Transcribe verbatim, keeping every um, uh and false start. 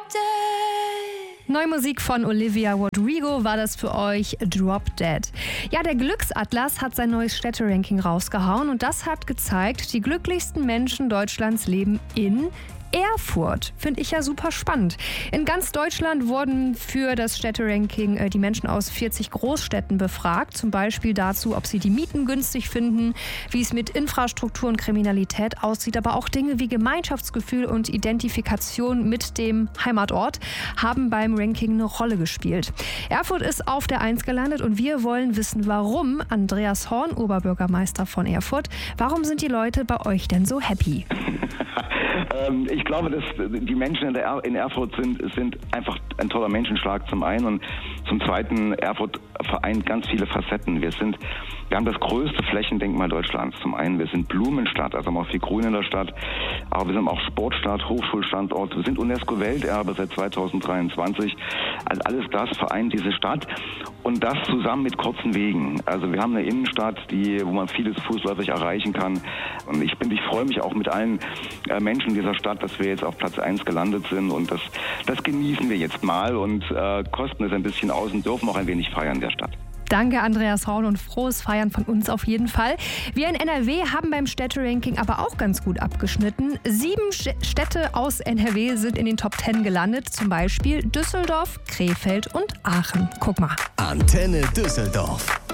Dead. Neue Musik von Olivia Rodrigo war das für euch, Drop Dead. Ja, der Glücksatlas hat sein neues Städteranking rausgehauen und das hat gezeigt, die glücklichsten Menschen Deutschlands leben in Erfurt. Finde ich ja super spannend. In ganz Deutschland wurden für das Städteranking äh, die Menschen aus vierzig Großstädten befragt. Zum Beispiel dazu, ob sie die Mieten günstig finden, wie es mit Infrastruktur und Kriminalität aussieht. Aber auch Dinge wie Gemeinschaftsgefühl und Identifikation mit dem Heimatort haben beim Ranking eine Rolle gespielt. Erfurt ist auf der Eins gelandet und wir wollen wissen, warum. Andreas Horn, Oberbürgermeister von Erfurt. Warum sind die Leute bei euch denn so happy? Ich glaube, dass die Menschen in, der er- in Erfurt sind, sind einfach ein toller Menschenschlag zum einen und zum zweiten, Erfurt vereint ganz viele Facetten. Wir sind, wir haben das größte Flächendenkmal Deutschlands. Zum einen, wir sind Blumenstadt, also haben auch viel Grün in der Stadt, aber wir sind auch Sportstadt, Hochschulstandort, wir sind UNESCO-Welterbe seit zweitausenddreiundzwanzig. Also alles das vereint diese Stadt und das zusammen mit kurzen Wegen. Also wir haben eine Innenstadt, die, wo man vieles fußläufig erreichen kann. Und ich bin, ich freue mich auch mit allen äh, Menschen dieser Stadt, dass wir jetzt auf Platz eins gelandet sind und das, das genießen wir jetzt mal und äh, kosten es ein bisschen aus und dürfen auch ein wenig feiern in der Stadt. Danke, Andreas Horn, und frohes Feiern von uns auf jeden Fall. Wir in N R W haben beim Städteranking aber auch ganz gut abgeschnitten. Sieben Städte aus N R W sind in den Top zehn gelandet, zum Beispiel Düsseldorf, Krefeld und Aachen. Guck mal. Antenne Düsseldorf.